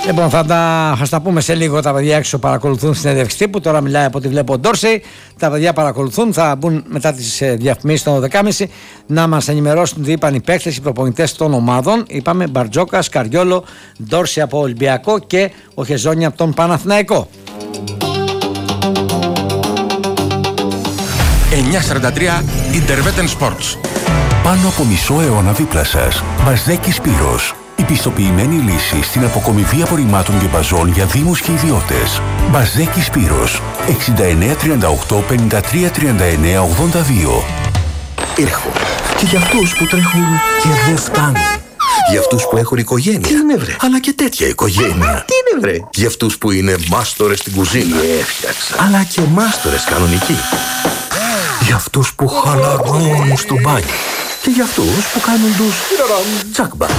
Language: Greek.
Λοιπόν, θα τα πούμε σε λίγο. Τα παιδιά έξω παρακολουθούν συνέντευξη τύπου. Τώρα μιλάει από ό,τι βλέπω ο Ντόρσεϊ. Τα παιδιά παρακολουθούν. Θα μπουν μετά τις διαφημίσεις των 12.30 να μας ενημερώσουν τι είπαν οι παίκτες, οι προπονητές των ομάδων. Είπαμε Μπαρτζόκα, Σκαριόλο, Ντόρσεϊ από Ολυμπιακό και ο Χεζόνι από τον Παναθηναϊκό. 9:43 Interveten Sports. Πάνω από μισό αιώνα δίπλα σας. Μπαζδέκη Σπύρος. Η πιστοποιημένη λύση στην αποκομιβή απορριμμάτων και μπαζών για δήμους και ιδιώτες. Μπαζδέκη Σπύρος. 69 38 53 39 82. Έρχομαι. Και για αυτούς που τρέχουν και δεν φτάνουν. Για αυτούς που έχουν οικογένεια. Τι είναι βρε. Αλλά και τέτοια οικογένεια. Τι είναι βρε. Για αυτούς που είναι μάστορες στην κουζίνα. Έφτιαξα. Αλλά και μάστορες κανονικοί. Για αυτούς που χαλαρώνουν στο μπάνιο. Και για αυτούς που κάνουν τους τσακμπα.